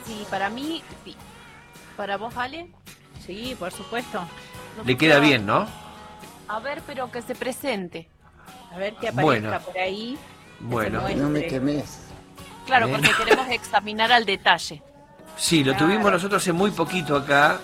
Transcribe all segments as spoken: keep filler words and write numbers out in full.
Sí, para mí, sí. ¿Para vos, Ale? Sí, por supuesto. No Le pasa- queda bien, ¿no? A ver, pero que se presente. A ver que aparezca Bueno. por ahí. que Bueno. se No me muestre. quemes. Claro, Bien. porque queremos examinar al detalle. Sí, lo Claro. tuvimos nosotros hace muy poquito acá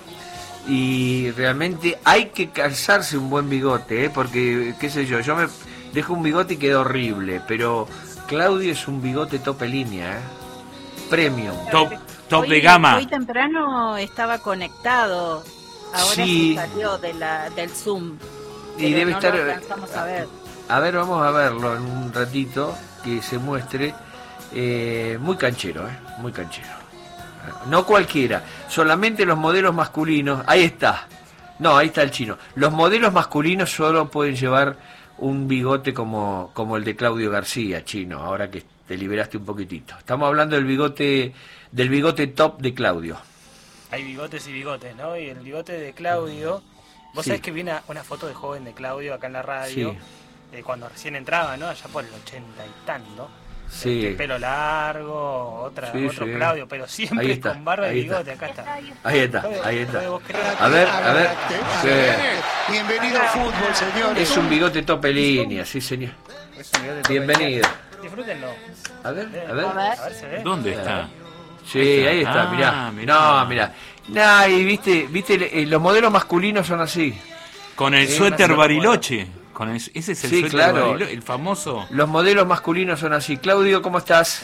y realmente hay que calzarse un buen bigote, ¿eh? Porque, qué sé yo, yo me dejo un bigote y queda horrible, pero Claudio es un bigote tope línea, ¿eh? Premium. Top, top Hoy- de gama. Hoy temprano estaba conectado. Ahora Sí. sí salió de la, del Zoom. Y pero debe no estar... lo alcanzamos a ver. A ver, vamos a verlo en un ratito, que se muestre. Eh, muy canchero, ¿eh? Muy canchero. No cualquiera, solamente los modelos masculinos. Ahí está. No, ahí está el chino. Los modelos masculinos solo pueden llevar un bigote como, como el de Claudio García, chino, ahora que te liberaste un poquitito. Estamos hablando del bigote, del bigote top de Claudio. Hay bigotes y bigotes, ¿no? Y el bigote de Claudio, vos Sí. sabés que vi una, una foto de joven de Claudio acá en la radio, Sí. eh, cuando recién entraba, ¿no? Allá por el ochenta y tanto. Sí. Este, pelo largo, otra, Sí, otro sí. Claudio, pero Ahí siempre está, con barba y ahí está. bigote, acá está. Ahí está, Claudio, ahí está. Claudio, ¿vos querés? A ver, a ver. Sí. Bienvenido al fútbol, señores. Es un bigote tope línea, sí señor. Es un bigote Bienvenido. tope. Disfrútenlo. A ver, Eh, a ver. A ver. A ver, se ve. ¿Dónde está? Sí, ahí está, Ah, mirá. mirá. No, mirá. Nah, y viste, viste, eh, los modelos masculinos son así. Con el Sí, suéter no sé, Bariloche. Con el- ese es el Sí, suéter claro. Bariloche, el famoso. Los modelos masculinos son así. Claudio, ¿cómo estás?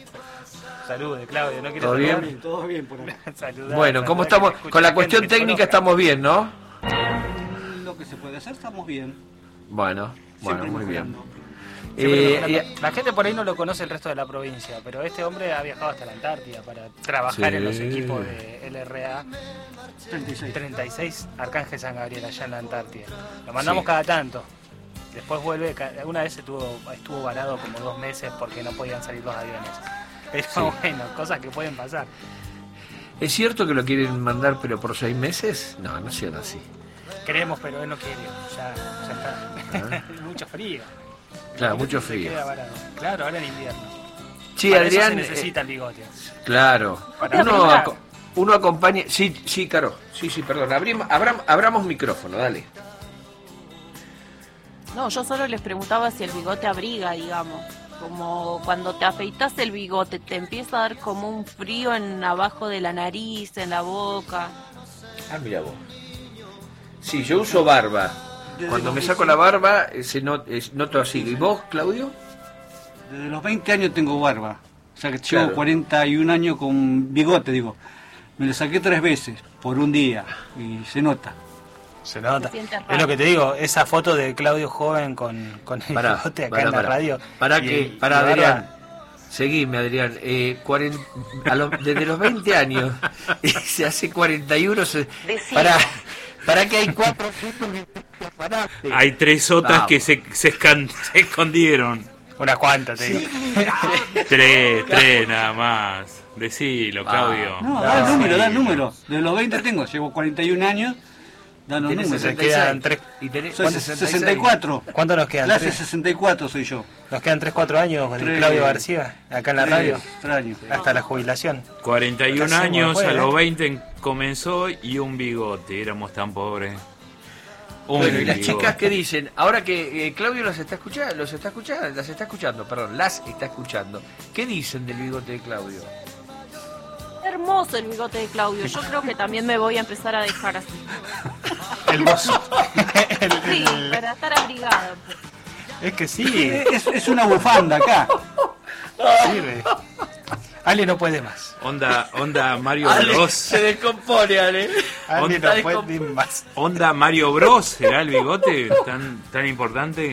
Salude, Claudio, ¿no quieres ¿Todo saludar? bien? Todo bien por acá. Saludar, Bueno, ¿cómo saludar, estamos? que te escuche Con la gente cuestión que te técnica conozca. estamos bien, ¿no? Lo que se puede hacer, estamos bien. Bueno, bueno, Siempre muy bien. mejorando. Siempre Eh, lo- eh, la gente por ahí no lo conoce el resto de la provincia, pero este hombre ha viajado hasta la Antártida para trabajar Sí. en los equipos de L R A treinta y seis. treinta y seis Arcángel San Gabriel allá en la Antártida. Lo mandamos Sí. cada tanto. Después vuelve, ca- una vez estuvo, estuvo varado como dos meses porque no podían salir los aviones. Pero Sí. bueno, cosas que pueden pasar. ¿Es cierto que lo quieren mandar pero por seis meses? No, no sean así. Queremos, pero él no quiere. Ya, ya está. Mucho frío. Claro, El bigote mucho se frío. queda varado. Claro, ahora en invierno. Sí, Para Adrián. eso se eh, necesita el bigote. Claro. Para Uno, hablar. aco- uno acompaña. Sí, sí, Caro. Sí, sí, perdón. Abrim- abram- abramos micrófono, dale. No, yo solo les preguntaba si el bigote abriga, digamos. Como cuando te afeitas el bigote, te empieza a dar como un frío en abajo de la nariz, en la boca. Ah, mira vos. Sí, yo uso barba. Cuando me saco la barba, eh, se not- es- noto así. ¿Y vos, Claudio? Desde los veinte años tengo barba. O sea que Claro. llevo cuarenta y un años con bigote, digo. Me lo saqué tres veces por un día y se nota. Se nota. Se siente Es raro. lo que te digo, esa foto de Claudio joven con, con el Pará, bigote acá pará, en la pará. radio. Para Y- que, y para ahora- Adrián. Seguime, Adrián. Eh, cuaren- a lo- desde los veinte años, y se hace cuarenta y uno. Se, para, para que hay cuatro. Parate. Hay tres otras Vamos. que se, se, escan- se escondieron. Unas cuantas, te digo. Tres, tres nada más. Decilo, Claudio. No, da el número, da el número. Desde los veinte tengo, llevo cuarenta y un años. Dan los Tenés números. sesenta. quedan tres- Y tenés Soy ¿cuántos? sesenta y cuatro. ¿Cuánto nos quedan? Clase ¿Tres? sesenta y cuatro soy yo. Nos quedan tres, cuatro años con el Tres. Claudio García, acá en la radio, Extraño. hasta la jubilación. cuarenta y un Casi años, después, a ¿eh? los veinte comenzó y un bigote. Éramos tan pobres. Un Bueno, y las bigote. chicas que dicen, ahora que eh, Claudio los está escuchando, los está escuchando, las está escuchando, perdón, las está escuchando. ¿Qué dicen del bigote de Claudio? Hermoso el bigote de Claudio. Yo creo que también me voy a empezar a dejar así. El bozo. El- Sí, el- para estar abrigado. es que sí, Es, es una bufanda acá. sirve. Ale no puede más. Onda, onda Mario Ale, Bros. se descompone, Ale. Ale Onda no puede más. Onda Mario Bros. ¿Será el bigote tan, tan importante?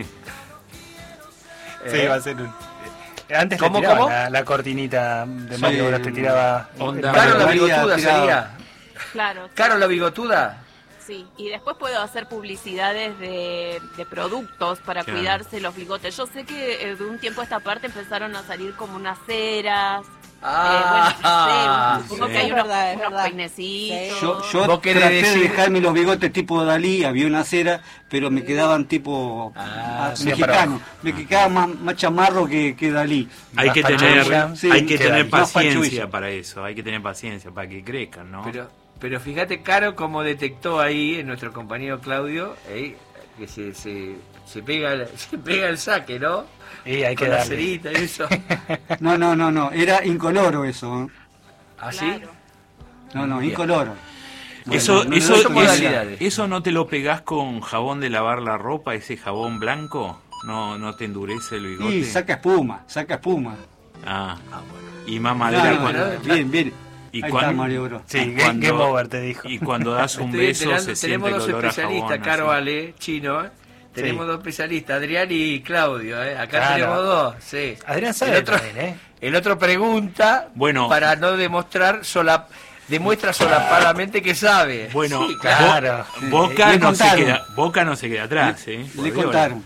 Sí, va a ser un... Antes ¿Cómo, te tiraba cómo? La, la cortinita de Sí. Mario Bros te tiraba... Onda. Caro la María bigotuda tiraba. sería. Claro. Caro la bigotuda. Sí, y después puedo hacer publicidades de, de productos para Claro. cuidarse los bigotes. Yo sé que eh, de un tiempo a esta parte empezaron a salir como unas ceras. Ah, eh, bueno, no sé, un- Veo ¿eh? que hay Es unos, verdad, es unos verdad. peinecitos. Yo, yo Vos querés traté de decir- dejarme los bigotes tipo Dalí, había una cera, pero me quedaban tipo Ah, ah, sí, mexicano. Me quedaba más, más chamarro que, que Dalí. Hay que Más tener, pachucha, sí, hay que queda tener ahí. Más paciencia pachucha. para eso, hay que tener paciencia para que crezcan, ¿no? Pero, pero fíjate, Caro, como detectó ahí en nuestro compañero Claudio, eh, que se, se, se, pega, el- se pega el saque, ¿no? Y hay que Con la darle. cerita y eso. No, no, no, no, era incoloro eso. ¿eh? ¿Así? Claro. No, no, Bien. incoloro. Bueno, eso, no, eso, no, son eso, modalidades. eso no te lo pegás con jabón de lavar la ropa, ese jabón blanco, no, no te endurece el bigote. Y saca espuma, saca espuma. Ah, Ah, bueno. y más No, madera no, cuando, no, bien, bien. y Ahí cuando- está Mario Bro. Sí, y Game- Game Over te dijo. Y cuando das un Estoy beso enterando, se tenemos siente dos el olor a especialistas, jabón. Caro, así. Ale, Chino, ¿eh? Tenemos Sí. dos especialistas, Adrián y Claudio, ¿eh? Acá Claro. tenemos dos, sí. Adrián el sabe otro, también, ¿eh? el otro pregunta Bueno. para no demostrar sola, demuestra solapadamente que sabe. Bueno, Sí, Claro. Bo- Boca, Le no se contaron. queda, Boca no se queda atrás, ¿eh? Por Le Dios. contaron.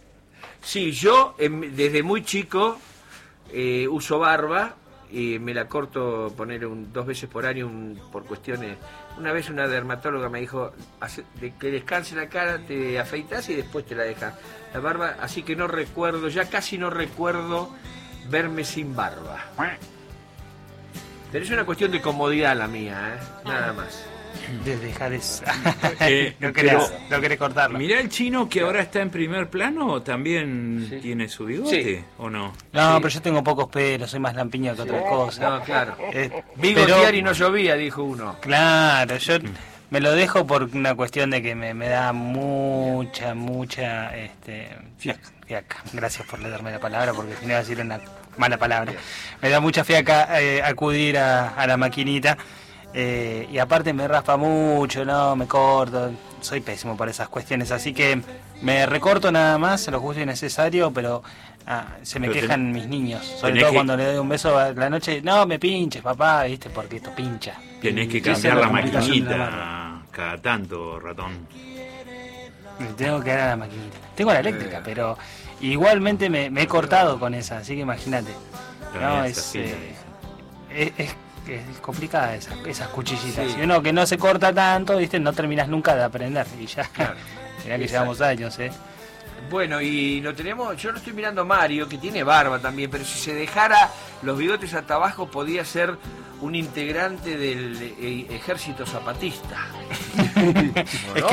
Sí, yo em, desde muy chico eh, uso barba y me la corto poner un, dos veces por año un- por cuestiones. Una vez una dermatóloga me dijo "Hace- de que descanse la cara, te afeitas y después te la dejas la barba, así que no recuerdo, ya casi no recuerdo verme sin barba. Pero es una cuestión de comodidad la mía, ¿eh? Nada más. De dejar eso. Eh, no, querés, pero- no querés cortarlo. Mirá el chino que ahora está en primer plano, también Sí. tiene su bigote, Sí. ¿o no? No, Sí. pero yo tengo pocos pelos, soy más lampiño que otra cosa. No, claro. Eh, Bigotear pero- y no llovía, dijo uno. Claro, yo me lo dejo por una cuestión de que me, me da mucha, mucha este, fiaca, fiaca. Gracias por leerme la palabra, porque si no iba a decir una mala palabra. Me da mucha fiaca eh, acudir a, a la maquinita. Eh, y aparte me raspa mucho, no, me corto, soy pésimo para esas cuestiones, así que me recorto nada más, lo justo y necesario, pero ah, se me Pero ten- quejan mis niños, sobre tenés todo que- cuando le doy un beso a la noche, no, me pinches, papá, viste, porque esto pincha. Tenés que Esa es cambiar la la complicación de la maquinita cada tanto, ratón. Y tengo que dar a la maquinita. Tengo la eléctrica, pero igualmente me, me he cortado con esa, así que imagínate. También No, es es, así, eh, es, es- es complicada esa, esas cuchillitas. Sí. Y uno que no se corta tanto, viste, no terminas nunca de aprender. Y ya, Claro. mirá que Exacto. llevamos años, ¿eh? Bueno, y lo tenemos, yo lo estoy mirando a Mario, que tiene barba también, pero si se dejara los bigotes hasta abajo podía ser un integrante del eh, ejército zapatista. Es ¿No?